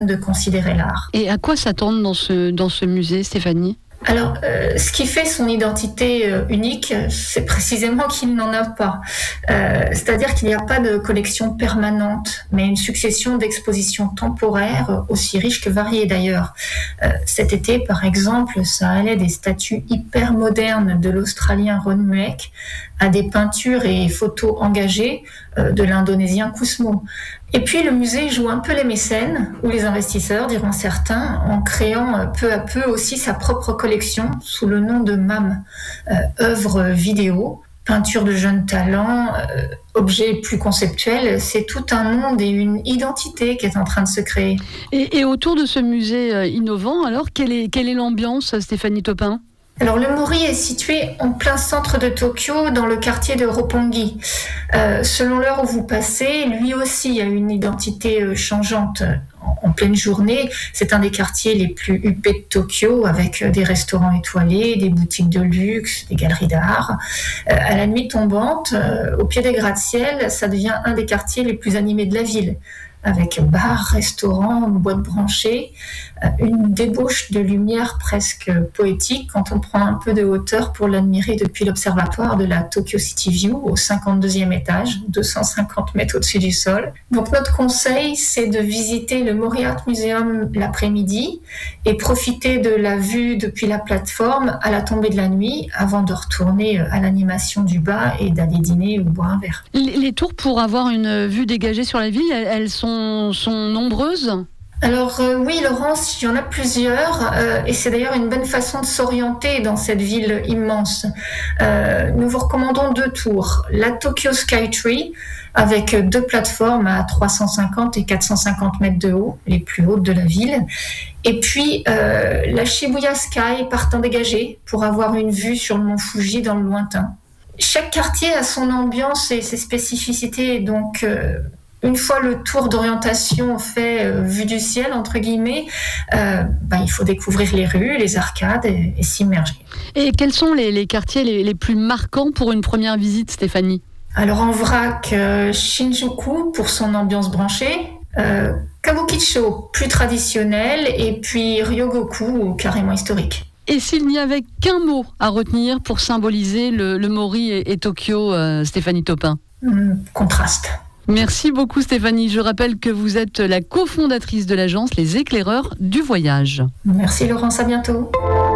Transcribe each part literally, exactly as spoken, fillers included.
de considérer l'art. Et à quoi s'attendre dans ce, dans ce musée, Stéphanie ? Alors, euh, ce qui fait son identité euh, unique, c'est précisément qu'il n'en a pas. Euh, c'est-à-dire qu'il n'y a pas de collection permanente, mais une succession d'expositions temporaires, aussi riches que variées d'ailleurs. Euh, cet été, par exemple, ça allait des statues hyper modernes de l'Australien Ron Mueck à des peintures et photos engagées euh, de l'Indonésien Kusmo. Et puis le musée joue un peu les mécènes, ou les investisseurs, diront certains, en créant peu à peu aussi sa propre collection sous le nom de M A M, euh, œuvres vidéo, peinture de jeunes talents, euh, objets plus conceptuels. C'est tout un monde et une identité qui est en train de se créer. Et, et autour de ce musée euh, innovant, alors, quelle est, quelle est l'ambiance, Stéphanie Topin ? Alors le Mori est situé en plein centre de Tokyo, dans le quartier de Roppongi. Euh, selon l'heure où vous passez, lui aussi a une identité euh, changeante. En, en pleine journée, c'est un des quartiers les plus huppés de Tokyo, avec euh, des restaurants étoilés, des boutiques de luxe, des galeries d'art. Euh, à la nuit tombante, euh, au pied des gratte-ciel, ça devient un des quartiers les plus animés de la ville, avec bars, restaurants, boîtes branchées, une débauche de lumière presque poétique quand on prend un peu de hauteur pour l'admirer depuis l'observatoire de la Tokyo City View au cinquante-deuxième étage, deux cent cinquante mètres au-dessus du sol. Donc notre conseil, c'est de visiter le Mori Art Museum l'après-midi et profiter de la vue depuis la plateforme à la tombée de la nuit avant de retourner à l'animation du bas et d'aller dîner ou boire un verre. Les, les tours pour avoir une vue dégagée sur la ville, elles, elles sont, sont nombreuses ? Alors euh, oui, Laurence, il y en a plusieurs euh, et c'est d'ailleurs une bonne façon de s'orienter dans cette ville immense. Euh, nous vous recommandons deux tours. La Tokyo Skytree, avec deux plateformes à trois cent cinquante et quatre cent cinquante mètres de haut, les plus hautes de la ville. Et puis euh, la Shibuya Sky partant dégagée pour avoir une vue sur le mont Fuji dans le lointain. Chaque quartier a son ambiance et ses spécificités, donc... Euh, Une fois le tour d'orientation fait euh, vue du ciel, entre guillemets, euh, ben, il faut découvrir les rues, les arcades et, et s'immerger. Et quels sont les, les quartiers les, les plus marquants pour une première visite, Stéphanie ? Alors en vrac, euh, Shinjuku pour son ambiance branchée, euh, Kabukicho plus traditionnel et puis Ryogoku carrément historique. Et s'il n'y avait qu'un mot à retenir pour symboliser le, le Mori et, et Tokyo, euh, Stéphanie Topin ? Hum, contraste. Merci beaucoup Stéphanie. Je rappelle que vous êtes la cofondatrice de l'agence Les Éclaireurs du Voyage. Merci Laurence, à bientôt.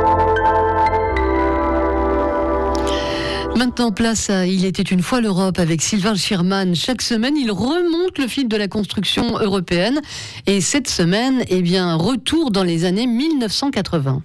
Maintenant, place à Il était une fois l'Europe avec Sylvain Schirman. Chaque semaine, il remonte le fil de la construction européenne. Et cette semaine, eh bien, retour dans les années dix-neuf cent quatre-vingts.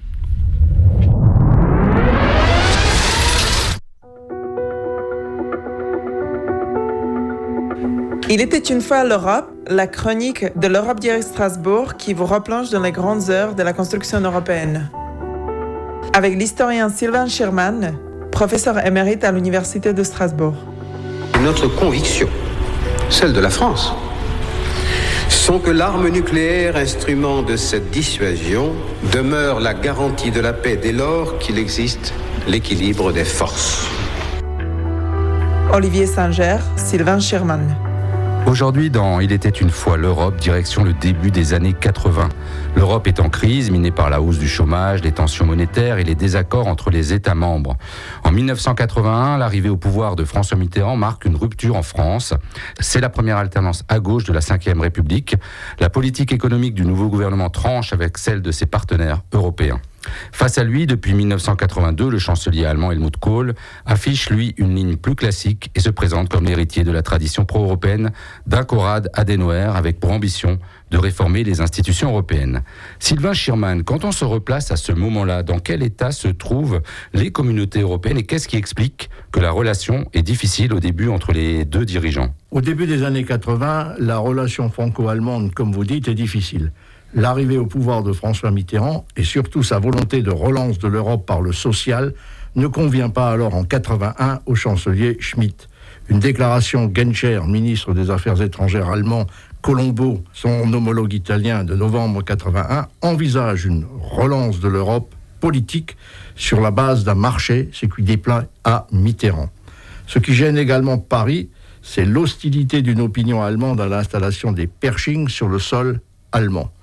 Il était une fois l'Europe, la chronique de l'Europe Direct Strasbourg qui vous replonge dans les grandes heures de la construction européenne. Avec l'historien Sylvain Schirman, professeur émérite à l'Université de Strasbourg. Notre conviction, celle de la France, sont que l'arme nucléaire, instrument de cette dissuasion, demeure la garantie de la paix dès lors qu'il existe l'équilibre des forces. Olivier Singer, Sylvain Schirman. Aujourd'hui, dans Il était une fois l'Europe, direction le début des années quatre-vingts. L'Europe est en crise, minée par la hausse du chômage, les tensions monétaires et les désaccords entre les États membres. En dix-neuf cent quatre-vingt-un, l'arrivée au pouvoir de François Mitterrand marque une rupture en France. C'est la première alternance à gauche de la cinquième République. La politique économique du nouveau gouvernement tranche avec celle de ses partenaires européens. Face à lui, depuis dix-neuf cent quatre-vingt-deux, le chancelier allemand Helmut Kohl affiche, lui, une ligne plus classique et se présente comme l'héritier de la tradition pro-européenne d'un Konrad Adenauer avec pour ambition de réformer les institutions européennes. Sylvain Schirman, quand on se replace à ce moment-là, dans quel état se trouvent les communautés européennes et qu'est-ce qui explique que la relation est difficile au début entre les deux dirigeants ? Au début des années quatre-vingts, la relation franco-allemande, comme vous dites, est difficile. L'arrivée au pouvoir de François Mitterrand et surtout sa volonté de relance de l'Europe par le social ne convient pas alors en quatre-vingt-un au chancelier Schmitt. Une déclaration Genscher, ministre des Affaires étrangères allemand, Colombo, son homologue italien de novembre quatre-vingt-un, envisage une relance de l'Europe politique sur la base d'un marché, ce qui déplaît à Mitterrand. Ce qui gêne également Paris, c'est l'hostilité d'une opinion allemande à l'installation des Pershing sur le sol allemand.